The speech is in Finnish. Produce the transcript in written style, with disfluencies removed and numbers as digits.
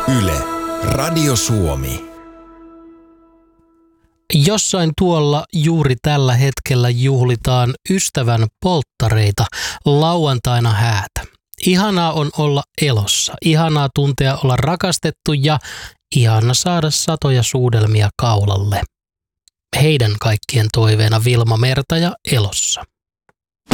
Yle, Radio Suomi. Jossain tuolla juuri tällä hetkellä juhlitaan ystävän polttareita, lauantaina häätä. Ihanaa on olla elossa, ihanaa tuntea olla rakastettu ja ihana saada satoja suudelmia kaulalle. Heidän kaikkien toiveena Vilma Merta ja Elossa.